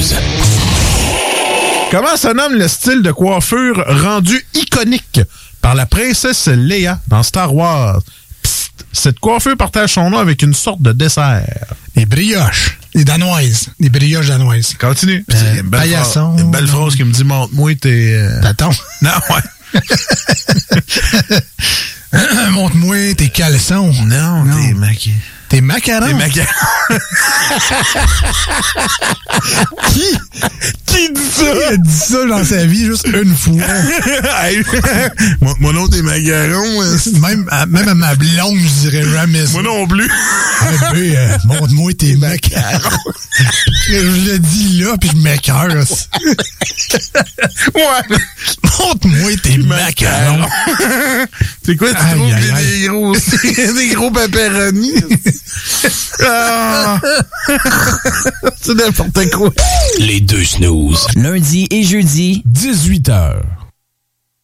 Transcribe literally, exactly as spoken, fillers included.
Snooze. Comment se nomme le style de coiffure rendu iconique par la princesse Leia dans Star Wars? Psst, cette coiffure partage son nom avec une sorte de dessert. Les brioches. Les danoises. Les brioches danoises. Continue. Euh, C'est une belle, paillasson. phrase, une belle phrase qui me dit « Montre-moi tes... Euh... » T'attends. Non, ouais. Montre-moi tes caleçons. Non, non. tes maquis. Tes macarons. Tes macarons. Qui? Qui dit ça? Qui a dit ça dans sa vie juste une fois? Moi non, tes macarons. Même à, même à ma blonde, je dirais jamais ça. Moi non plus. Ah, ben, euh, montre-moi tes macarons. Je le dis là, puis je m'écœure. Ouais. Montre-moi tes macarons. C'est quoi, tu aïe, trouves aïe, des, aïe. des gros, des gros pepperonis? Ah. C'est n'importe quoi. Les deux snooze. Lundi et jeudi, dix-huit heures.